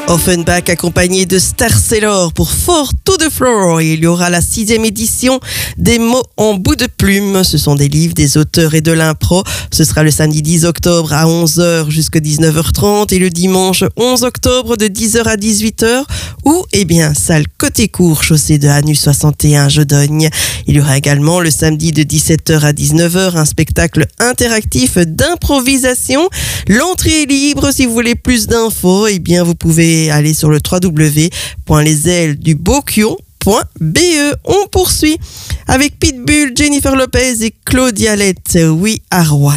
Offenbach accompagné de Star Sailor pour Four to the Floor. Et il y aura la 6e édition des mots en bout de plume. Ce sont des livres, des auteurs et de l'impro. Ce sera le samedi 10 octobre à 11h jusqu'à 19h30 et le dimanche 11 octobre de 10h à 18h ou, salle côté court, chaussée de Hanus 61, Jodogne. Il y aura également le samedi de 17h à 19h un spectacle interactif d'improvisation. L'entrée est libre. Si vous voulez plus d'infos, vous pouvez aller sur le www.lesailesdubocquion.be. On poursuit avec Pitbull, Jennifer Lopez et Claudia Lett. Oui, à Rouen.